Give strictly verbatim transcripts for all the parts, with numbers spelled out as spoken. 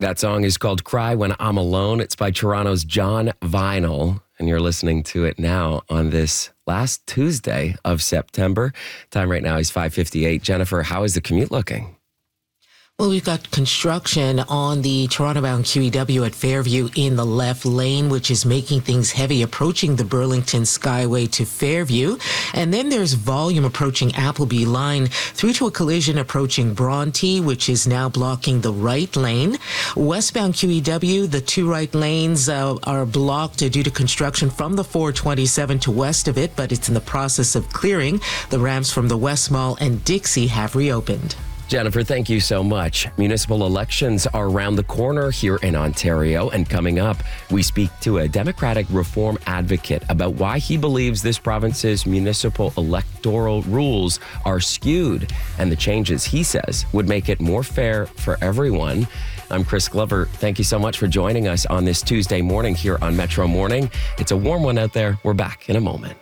That song is called Cry When I'm Alone. It's by Toronto's John Vinyl, and you're listening to it now on this last Tuesday of September. Time right now is five fifty-eight. Jennifer, how is the commute looking? Well, we've got construction on the Toronto-bound Q E W at Fairview in the left lane, which is making things heavy approaching the Burlington Skyway to Fairview. And then there's volume approaching Appleby line through to a collision approaching Bronte, which is now blocking the right lane. Westbound Q E W, the two right lanes uh, are blocked due to construction from the four twenty-seven to west of it, but it's in the process of clearing. The ramps from the West Mall and Dixie have reopened. Jennifer, thank you so much. Municipal elections are around the corner here in Ontario, and coming up, we speak to a Democratic reform advocate about why he believes this province's municipal electoral rules are skewed and the changes he says would make it more fair for everyone. I'm Chris Glover. Thank you so much for joining us on this Tuesday morning here on Metro Morning. It's a warm one out there. We're back in a moment.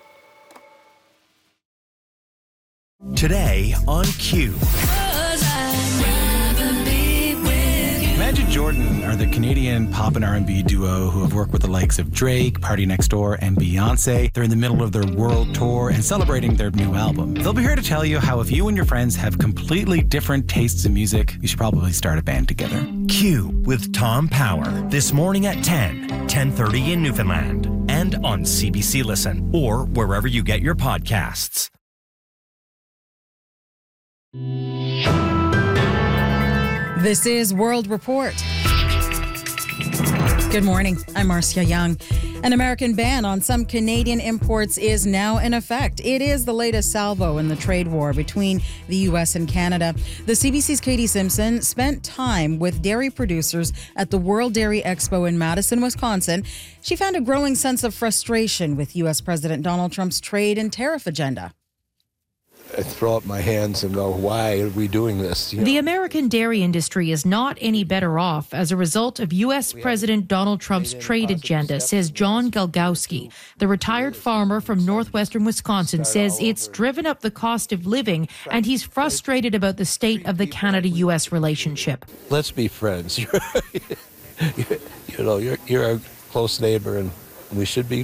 Today on Q. Imagine Jordan are the Canadian pop and R and B duo who have worked with the likes of Drake, Party Next Door, and Beyonce. They're in the middle of their world tour and celebrating their new album. They'll be here to tell you how if you and your friends have completely different tastes in music, you should probably start a band together. Q with Tom Power. This morning at ten, ten thirty in Newfoundland. And on C B C Listen or wherever you get your podcasts. This is World Report. Good morning. I'm Marcia Young. An American ban on some Canadian imports is now in effect. It is the latest salvo in the trade war between the U S and Canada. The C B C's Katie Simpson spent time with dairy producers at the World Dairy Expo in Madison, Wisconsin. She found a growing sense of frustration with U S President Donald Trump's trade and tariff agenda. I throw up my hands and go, why are we doing this? You know? The American dairy industry is not any better off as a result of U S President Donald Trump's trade agenda, says John Galgowski. The retired farmer from northwestern Wisconsin says it's driven up the cost of living, and he's frustrated about the state of the Canada-U S relationship. Let's be friends. You're, you know, you're, you're a close neighbor, and we should be